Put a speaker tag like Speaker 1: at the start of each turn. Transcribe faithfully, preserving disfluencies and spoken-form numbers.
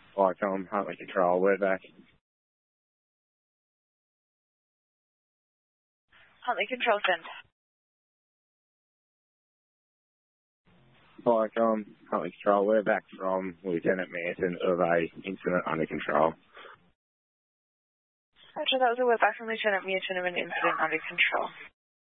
Speaker 1: Like, um, Huntley Control, we're back.
Speaker 2: Huntley Control, send.
Speaker 1: Like, um, Huntley Control, we're back from Lieutenant Manson of a incident under control.
Speaker 2: Roger, that was a word back from Lieutenant Manson of an incident under control.